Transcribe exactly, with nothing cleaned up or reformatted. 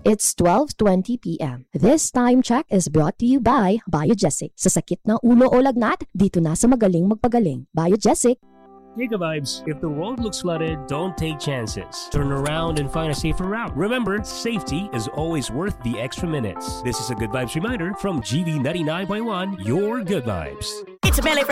It's twelve twenty p.m. This time check is brought to you by Biogesic. Sa sakit ng ulo o lagnat, dito na sa magaling magpagaling. Biogesic. Giga Vibes, if the road looks flooded, don't take chances. Turn around and find a safer route. Remember, safety is always worth the extra minutes. This is a Good Vibes reminder from G V ninety-nine point one, your Good Vibes. It's a melee